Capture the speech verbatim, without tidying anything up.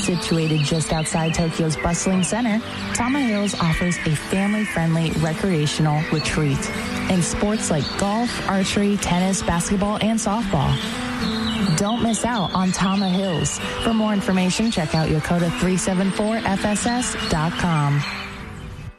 Situated just outside Tokyo's bustling center, Tama Hills offers a family-friendly recreational retreat in sports like golf, archery, tennis, basketball, and softball. Don't miss out on Tama Hills. For more information, check out Yokota three seven four F S S dot com.